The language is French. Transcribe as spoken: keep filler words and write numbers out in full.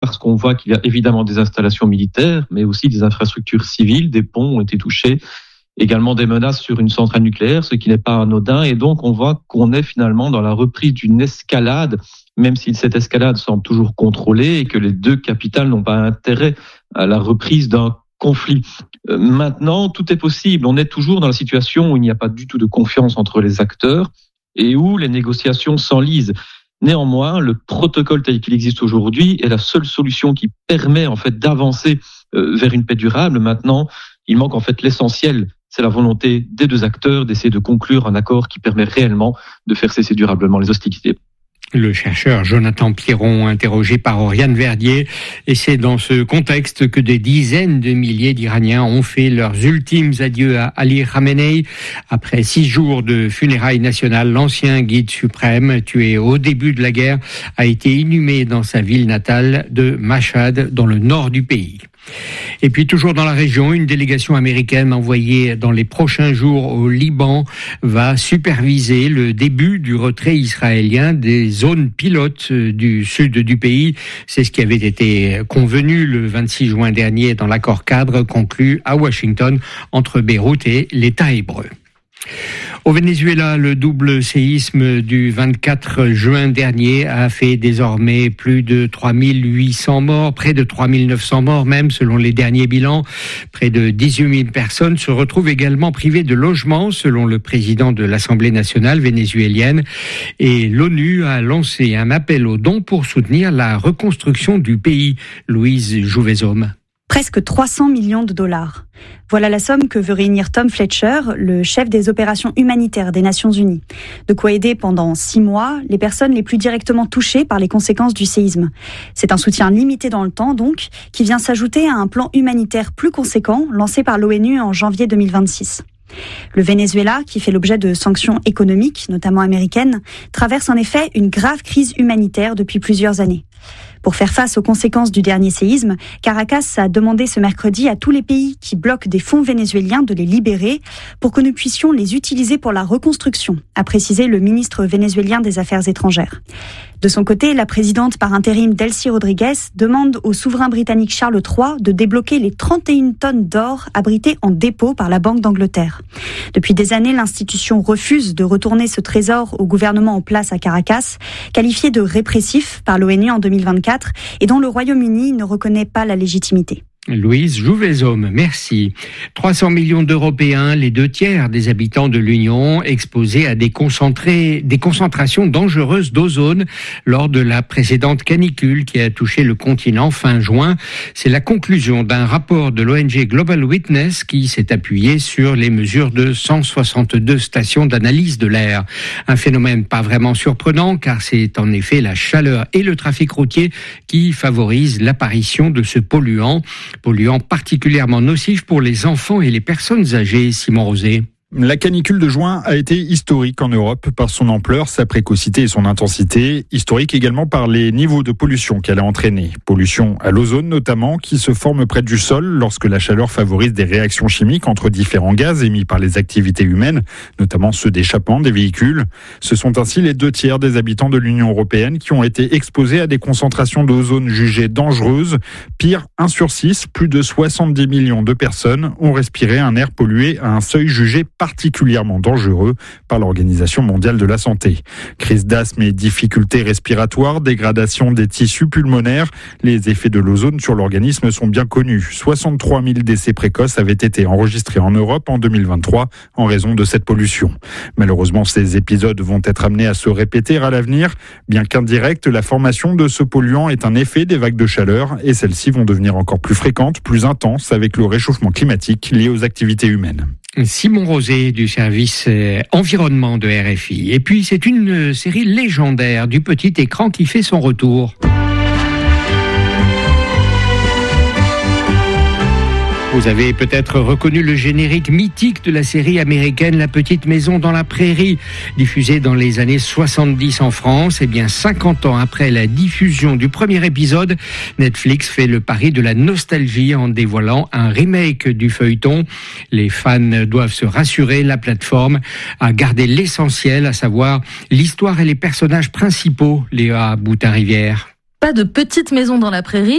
parce qu'on voit qu'il y a évidemment des installations militaires, mais aussi des infrastructures civiles, des ponts ont été touchés, également des menaces sur une centrale nucléaire, ce qui n'est pas anodin. Et donc, on voit qu'on est finalement dans la reprise d'une escalade, même si cette escalade semble toujours contrôlée et que les deux capitales n'ont pas intérêt à la reprise d'un conflit. Euh, maintenant, tout est possible. On est toujours dans la situation où il n'y a pas du tout de confiance entre les acteurs et où les négociations s'enlisent. Néanmoins, le protocole tel qu'il existe aujourd'hui est la seule solution qui permet en fait d'avancer euh, vers une paix durable. Maintenant, il manque en fait l'essentiel. C'est la volonté des deux acteurs d'essayer de conclure un accord qui permet réellement de faire cesser durablement les hostilités. Le chercheur Jonathan Pierron, interrogé par Oriane Verdier. Et c'est dans ce contexte que des dizaines de milliers d'Iraniens ont fait leurs ultimes adieux à Ali Khamenei. Après six jours de funérailles nationales, l'ancien guide suprême, tué au début de la guerre, a été inhumé dans sa ville natale de Mashhad, dans le nord du pays. Et puis toujours dans la région, une délégation américaine envoyée dans les prochains jours au Liban va superviser le début du retrait israélien des zones pilotes du sud du pays. C'est ce qui avait été convenu le vingt-six juin dernier dans l'accord cadre conclu à Washington entre Beyrouth et l'État hébreu. Au Venezuela, le double séisme du vingt-quatre juin dernier a fait désormais plus de trois mille huit cents morts, près de trois mille neuf cents morts même selon les derniers bilans. Près de dix-huit mille personnes se retrouvent également privées de logement selon le président de l'Assemblée nationale vénézuélienne. Et l'ONU a lancé un appel aux dons pour soutenir la reconstruction du pays. Louise Jouvezome. Presque trois cents millions de dollars. Voilà la somme que veut réunir Tom Fletcher, le chef des opérations humanitaires des Nations Unies. De quoi aider pendant six mois les personnes les plus directement touchées par les conséquences du séisme. C'est un soutien limité dans le temps, donc, qui vient s'ajouter à un plan humanitaire plus conséquent lancé par l'ONU en janvier deux mille vingt-six. Le Venezuela, qui fait l'objet de sanctions économiques, notamment américaines, traverse en effet une grave crise humanitaire depuis plusieurs années. Pour faire face aux conséquences du dernier séisme, Caracas a demandé ce mercredi à tous les pays qui bloquent des fonds vénézuéliens de les libérer pour que nous puissions les utiliser pour la reconstruction, a précisé le ministre vénézuélien des Affaires étrangères. De son côté, la présidente par intérim Delcy Rodriguez demande au souverain britannique Charles trois de débloquer les trente et une tonnes d'or abritées en dépôt par la Banque d'Angleterre. Depuis des années, l'institution refuse de retourner ce trésor au gouvernement en place à Caracas, qualifié de répressif par l'ONU en deux mille vingt-quatre et dont le Royaume-Uni ne reconnaît pas la légitimité. Louise Jouvezome, merci. trois cents millions d'Européens, les deux tiers des habitants de l'Union, exposés à des, concentrés, des concentrations dangereuses d'ozone lors de la précédente canicule qui a touché le continent fin juin. C'est la conclusion d'un rapport de l'O N G Global Witness qui s'est appuyé sur les mesures de cent soixante-deux stations d'analyse de l'air. Un phénomène pas vraiment surprenant car c'est en effet la chaleur et le trafic routier qui favorisent l'apparition de ce polluant. Polluant particulièrement nocif pour les enfants et les personnes âgées. Simon Rosé. La canicule de juin a été historique en Europe par son ampleur, sa précocité et son intensité. Historique également par les niveaux de pollution qu'elle a entraînés. Pollution à l'ozone notamment, qui se forme près du sol lorsque la chaleur favorise des réactions chimiques entre différents gaz émis par les activités humaines, notamment ceux d'échappement des véhicules. Ce sont ainsi les deux tiers des habitants de l'Union européenne qui ont été exposés à des concentrations d'ozone jugées dangereuses. Pire, un sur six, plus de soixante-dix millions de personnes ont respiré un air pollué à un seuil jugé particulièrement dangereux par l'Organisation mondiale de la santé. Crise d'asthme et difficultés respiratoires, dégradation des tissus pulmonaires, les effets de l'ozone sur l'organisme sont bien connus. soixante-trois mille décès précoces avaient été enregistrés en Europe en deux mille vingt-trois en raison de cette pollution. Malheureusement, ces épisodes vont être amenés à se répéter à l'avenir. Bien qu'indirecte, la formation de ce polluant est un effet des vagues de chaleur et celles-ci vont devenir encore plus fréquentes, plus intenses avec le réchauffement climatique lié aux activités humaines. Simon Rosé du service environnement de R F I. Et puis c'est une série légendaire du petit écran qui fait son retour. Vous avez peut-être reconnu le générique mythique de la série américaine La Petite Maison dans la Prairie, diffusée dans les années soixante-dix en France. Et bien, cinquante ans après la diffusion du premier épisode, Netflix fait le pari de la nostalgie en dévoilant un remake du feuilleton. Les fans doivent se rassurer, la plateforme a gardé l'essentiel, à savoir l'histoire et les personnages principaux. Léa Boutin-Rivière. Pas de Petite Maison dans la Prairie,